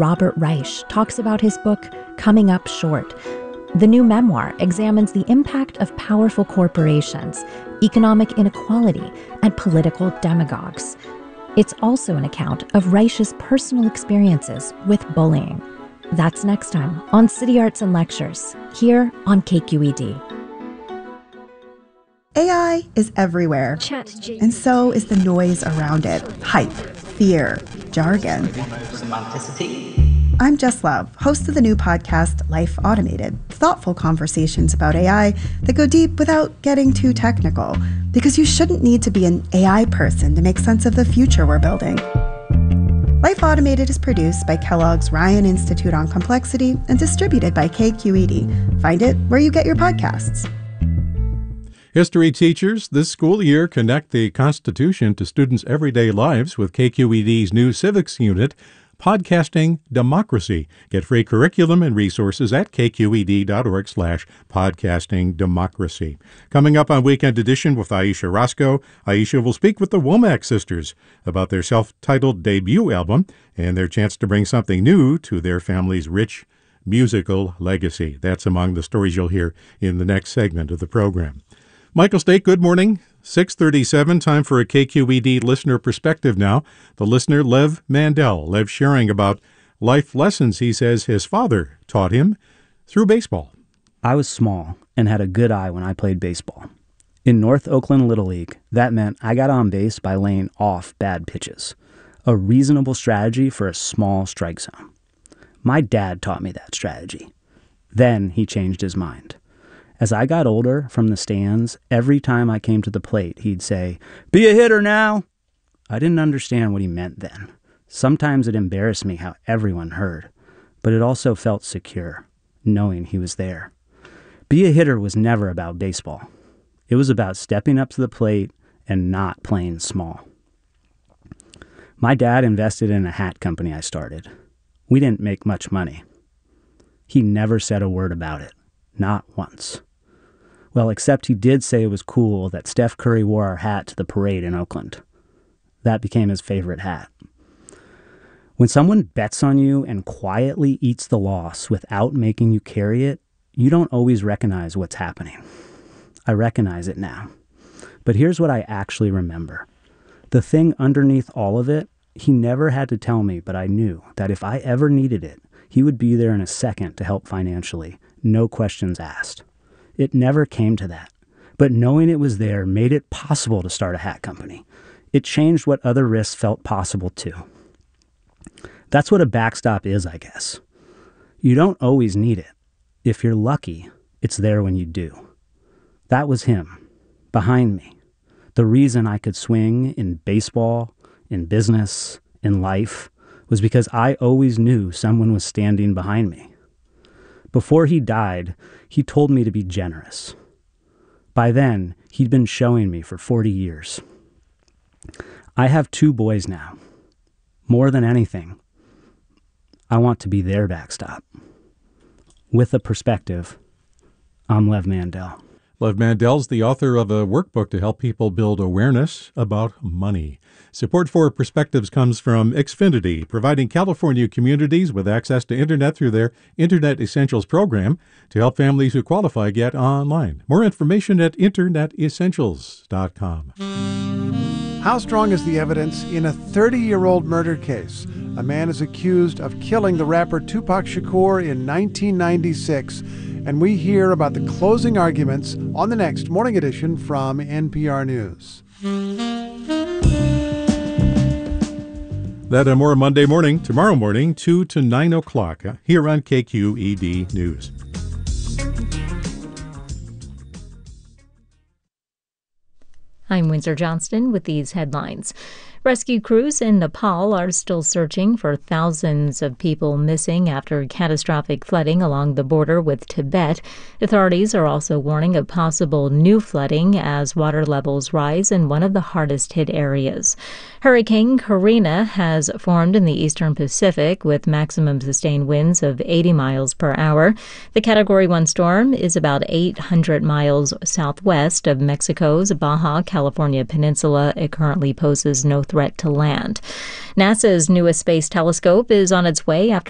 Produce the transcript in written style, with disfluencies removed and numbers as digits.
Robert Reich talks about his book, Coming Up Short. The new memoir examines the impact of powerful corporations, economic inequality, and political demagogues. It's also an account of Reich's personal experiences with bullying. That's next time on City Arts and Lectures, here on KQED. AI is everywhere, and so is the noise around it. Hype, fear, jargon. I'm Jess Love, host of the new podcast, Life Automated. Thoughtful conversations about AI that go deep without getting too technical, because you shouldn't need to be an AI person to make sense of the future we're building. Life Automated is produced by Kellogg's Ryan Institute on Complexity and distributed by KQED. Find it where you get your podcasts. History teachers this school year connect the Constitution to students' everyday lives with KQED's new civics unit, Podcasting Democracy. Get free curriculum and resources at kqed.org/podcastingdemocracy. Coming up on Weekend Edition with Aisha Roscoe, Aisha will speak with the Womack sisters about their self-titled debut album and their chance to bring something new to their family's rich musical legacy. That's among the stories you'll hear in the next segment of the program. Michael State, good morning. 6:37, time for a KQED listener perspective now. The listener, Lev Mandel. Lev sharing about life lessons he says his father taught him through baseball. I was small and had a good eye when I played baseball. In North Oakland Little League, that meant I got on base by laying off bad pitches, a reasonable strategy for a small strike zone. My dad taught me that strategy. Then he changed his mind. As I got older, from the stands, every time I came to the plate, he'd say, "Be a hitter now!" I didn't understand what he meant then. Sometimes it embarrassed me how everyone heard, but it also felt secure, knowing he was there. Be a hitter was never about baseball. It was about stepping up to the plate and not playing small. My dad invested in a hat company I started. We didn't make much money. He never said a word about it, not once. Well, except he did say it was cool that Steph Curry wore our hat to the parade in Oakland. That became his favorite hat. When someone bets on you and quietly eats the loss without making you carry it, you don't always recognize what's happening. I recognize it now. But here's what I actually remember. The thing underneath all of it, he never had to tell me, but I knew that if I ever needed it, he would be there in a second to help financially, no questions asked. It never came to that, but knowing it was there made it possible to start a hat company. It changed what other risks felt possible too. That's what a backstop is, I guess. You don't always need it. If you're lucky, it's there when you do. That was him, behind me. The reason I could swing in baseball, in business, in life, was because I always knew someone was standing behind me. Before he died, he told me to be generous. By then, he'd been showing me for 40 years. I have 2 boys now. More than anything, I want to be their backstop. With a perspective, I'm Lev Mandel. Lev Mandel's the author of a workbook to help people build awareness about money. Support for Perspectives comes from Xfinity, providing California communities with access to Internet through their Internet Essentials program to help families who qualify get online. More information at internetessentials.com. How strong is the evidence in a 30-year-old murder case? A man is accused of killing the rapper Tupac Shakur in 1996, and we hear about the closing arguments on the next Morning Edition from NPR News. That and more Monday morning, tomorrow morning, 2 to 9 o'clock, here on KQED News. I'm Windsor Johnston with these headlines. Rescue crews in Nepal are still searching for thousands of people missing after catastrophic flooding along the border with Tibet. Authorities are also warning of possible new flooding as water levels rise in one of the hardest hit areas. Hurricane Karina has formed in the eastern Pacific with maximum sustained winds of 80 miles per hour. The Category 1 storm is about 800 miles southwest of Mexico's Baja California Peninsula. It currently poses no threat to land. NASA's newest space telescope is on its way after